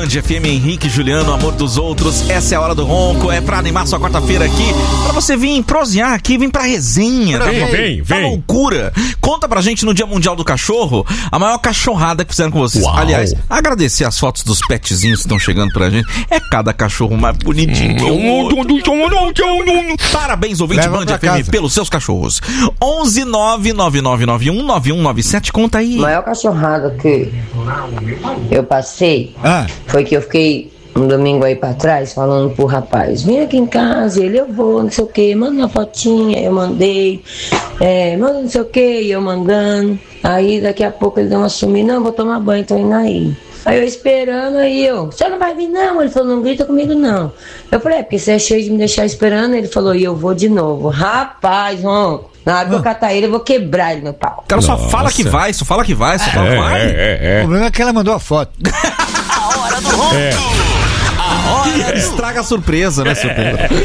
Band FM, Henrique, Juliano, amor dos outros. Essa é a hora do ronco, é pra animar sua quarta-feira aqui, pra você vir prosear aqui, vir pra resenha. Vem. Pra loucura. Conta pra gente no Dia Mundial do Cachorro, a maior cachorrada que fizeram com vocês. Uau. Aliás, agradecer as fotos dos petzinhos que estão chegando pra gente. É cada cachorro mais bonitinho. Parabéns, ouvinte Band FM, pelos seus cachorros. 11999919197, conta aí. A maior cachorrada que eu passei foi que eu fiquei um domingo aí pra trás falando pro rapaz: vem aqui em casa. Ele: eu vou, não sei o que, manda uma fotinha. Eu mandei, manda não sei o que, e eu mandando. Aí daqui a pouco ele deu uma sumida: não, vou tomar banho, tô indo aí. Aí eu esperando, aí você não vai vir não? Ele falou: não grita comigo não. Eu falei: porque você é cheio de me deixar esperando. Ele falou: e eu vou de novo. Rapaz, ronco, na hora que eu catar ele, eu vou quebrar ele no pau. O cara só fala que vai, só fala que vai. O problema é que ela mandou a foto. A hora do ronco. Estraga a surpresa, né, surpresa?